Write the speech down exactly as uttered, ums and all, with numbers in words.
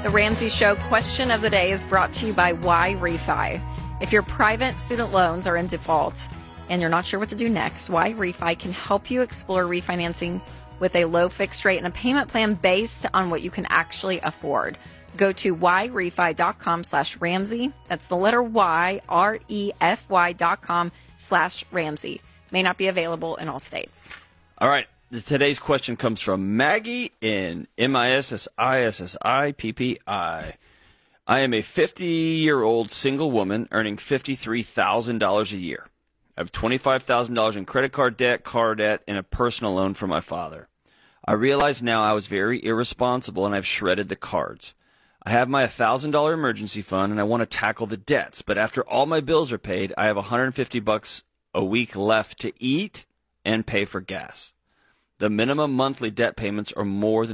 The Ramsey Show question of the day is brought to you by Y Refi. If your private student loans are in default and you're not sure what to do next, Y Refi can help you explore refinancing with a low fixed rate and a payment plan based on what you can actually afford. Go to yrefi.com slash Ramsey. That's the letter Y, R E F Y dot com slash Ramsey. May not be available in all states. All right. Today's question comes from Maggie in M I S S I S S I P P I. I am a fifty-year-old single woman earning fifty-three thousand dollars a year. I have twenty-five thousand dollars in credit card debt, car debt, and a personal loan from my father. I realize now I was very irresponsible and I've shredded the cards. I have my one thousand dollars emergency fund and I want to tackle the debts, but after all my bills are paid, I have one hundred fifty bucks a week left to eat and pay for gas. The minimum monthly debt payments are more than